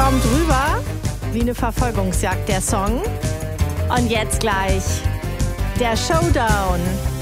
kommt rüber wie eine Verfolgungsjagd, der Song. Und jetzt gleich der Showdown.